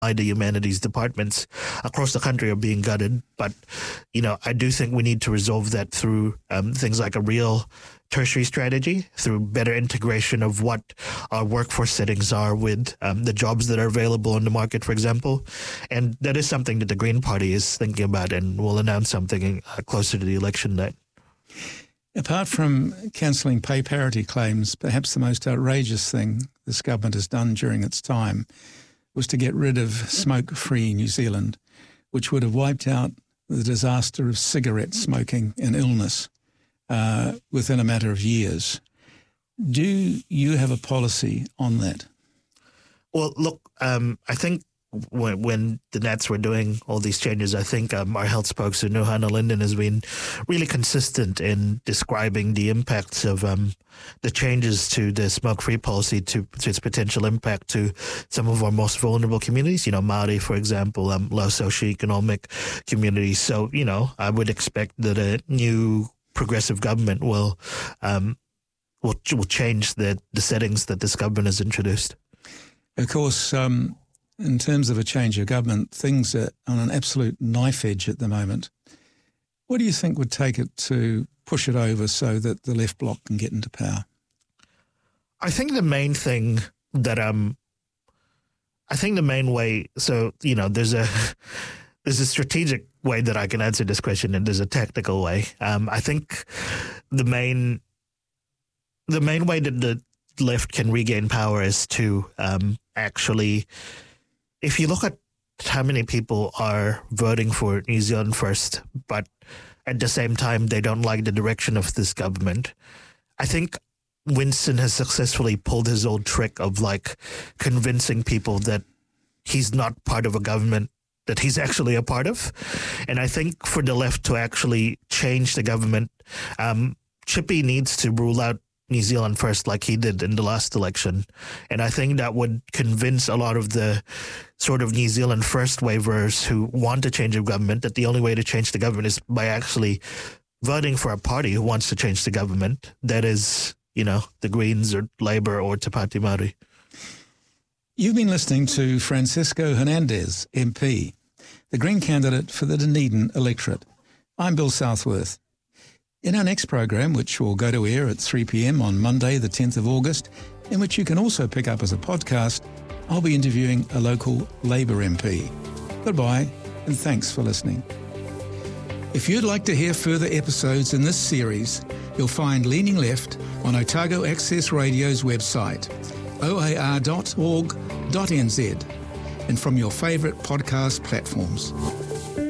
the humanities departments across the country are being gutted. But, I do think we need to resolve that through things like a real tertiary strategy, through better integration of what our workforce settings are with the jobs that are available on the market, for example. And that is something that the Green Party is thinking about and will announce something closer to the election date. Apart from cancelling pay parity claims, perhaps the most outrageous thing this government has done during its time was to get rid of smoke-free New Zealand, which would have wiped out the disaster of cigarette smoking and illness within a matter of years. Do you have a policy on that? Well, look, I think when the Nats were doing all these changes, I think our health spokesperson, Nuhana Linden, has been really consistent in describing the impacts of the changes to the smoke-free policy to its potential impact to some of our most vulnerable communities, Māori, for example, low socioeconomic communities. So, I would expect that a new progressive government will change the settings that this government has introduced. Of course, in terms of a change of government, things are on an absolute knife edge at the moment. What do you think would take it to push it over so that the left bloc can get into power? I think the main thing that there's a strategic way that I can answer this question, and there's a tactical way. I think the main way that the left can regain power is to actually, if you look at how many people are voting for New Zealand First, but at the same time they don't like the direction of this government, I think Winston has successfully pulled his old trick of convincing people that he's not part of a government that he's actually a part of. And I think for the left to actually change the government, Chippy needs to rule out New Zealand First like he did in the last election. And I think that would convince a lot of the sort of New Zealand First waivers who want a change of government that the only way to change the government is by actually voting for a party who wants to change the government. That is, the Greens or Labour or Te Pāti Māori. You've been listening to Francisco Hernandez, MP, the Green candidate for the Dunedin electorate. I'm Bill Southworth. In our next program, which will go to air at 3 p.m. on Monday, the 10th of August, and which you can also pick up as a podcast, I'll be interviewing a local Labour MP. Goodbye, and thanks for listening. If you'd like to hear further episodes in this series, you'll find Leaning Left on Otago Access Radio's website, oar.org.nz, and from your favourite podcast platforms.